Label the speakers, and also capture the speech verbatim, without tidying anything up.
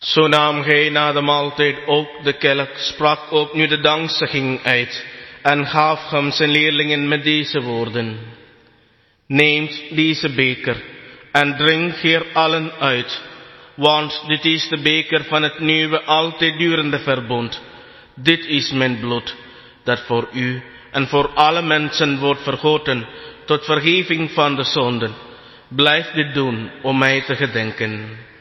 Speaker 1: Zo nam hij na de maaltijd ook de kelk, sprak ook nu de dankzegging uit en gaf hem zijn leerlingen met deze woorden. Neemt deze beker en drink hier allen uit, want dit is de beker van het nieuwe, altijd durende verbond. Dit is mijn bloed, dat voor u en voor alle mensen wordt vergoten tot vergeving van de zonden. Blijf dit doen om mij te gedenken.